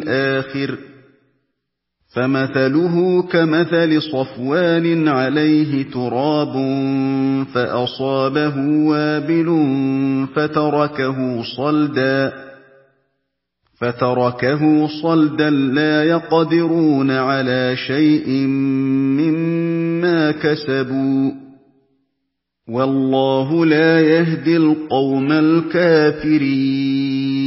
الْآخِرِ فَمَثَلُهُ كَمَثَلِ صَفْوَانٍ عَلَيْهِ تُرَابٌ فَأَصَابَهُ وَابِلٌ فَتَرَكَهُ صَلْدًا لَّا يَقْدِرُونَ عَلَىٰ شَيْءٍ مِّمَّا كَسَبُوا ۗ وَاللَّهُ لَا يَهْدِي الْقَوْمَ الْكَافِرِينَ